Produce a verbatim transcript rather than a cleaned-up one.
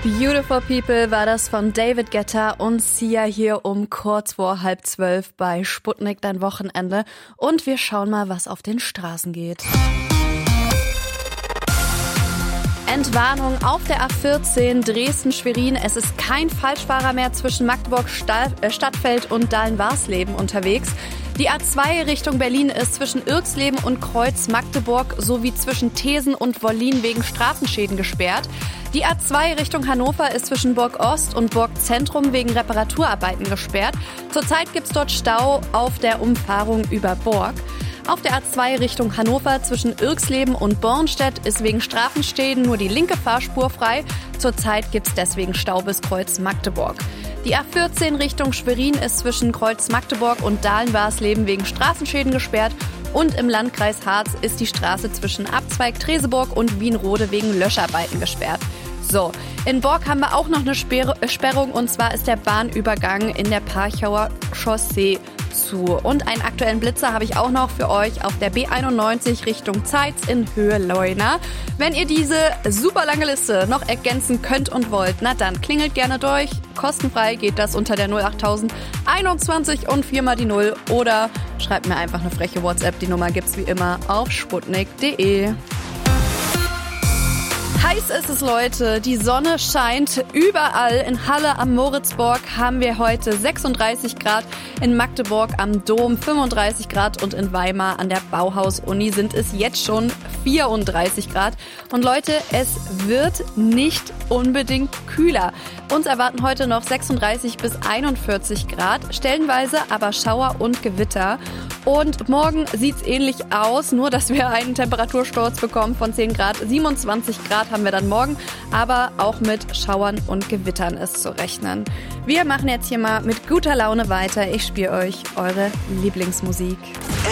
Beautiful People war das von David Guetta und Sia hier um kurz vor halb zwölf bei Sputnik, dein Wochenende. Und wir schauen mal, was auf den Straßen geht. Entwarnung auf der A vierzehn Dresden-Schwerin. Es ist kein Falschfahrer mehr zwischen Magdeburg-Stadtfeld und Dahlen-Warsleben unterwegs. Die A zwei Richtung Berlin ist zwischen Irxleben und Kreuz-Magdeburg sowie zwischen Thesen und Wollin wegen Straßenschäden gesperrt. Die A zwei Richtung Hannover ist zwischen Burg Ost und Burg Zentrum wegen Reparaturarbeiten gesperrt. Zurzeit gibt's dort Stau auf der Umfahrung über Borg. Auf der A zwei Richtung Hannover zwischen Irxleben und Bornstedt ist wegen Straßenschäden nur die linke Fahrspur frei. Zurzeit gibt's deswegen Stau bis Kreuz Magdeburg. Die A vierzehn Richtung Schwerin ist zwischen Kreuz Magdeburg und Dahlen-Warsleben wegen Straßenschäden gesperrt. Und im Landkreis Harz ist die Straße zwischen Abzweig Treseburg und Wienrode wegen Löscharbeiten gesperrt. So, in Borg haben wir auch noch eine Sperrung, und zwar ist der Bahnübergang in der Parchauer Chaussee zu. Und einen aktuellen Blitzer habe ich auch noch für euch auf der B einundneunzig Richtung Zeitz in Höhe Leuna. Wenn ihr diese super lange Liste noch ergänzen könnt und wollt, na dann klingelt gerne durch. Kostenfrei geht das unter der null achttausend einundzwanzig und viermal die Null oder schreibt mir einfach eine freche WhatsApp. Die Nummer gibt's wie immer auf sputnik punkt de. Heiß ist es, Leute. Die Sonne scheint überall. In Halle am Moritzburg haben wir heute sechsunddreißig Grad, in Magdeburg am Dom fünfunddreißig Grad und in Weimar an der Bauhaus-Uni sind es jetzt schon vierunddreißig Grad. Und Leute, es wird nicht unbedingt kühler. Uns erwarten heute noch sechsunddreißig bis einundvierzig Grad, stellenweise aber Schauer und Gewitter. Und morgen sieht's ähnlich aus, nur dass wir einen Temperatursturz bekommen von zehn Grad. siebenundzwanzig Grad haben wir dann morgen, aber auch mit Schauern und Gewittern ist zu rechnen. Wir machen jetzt hier mal mit guter Laune weiter. Ich spiele euch eure Lieblingsmusik.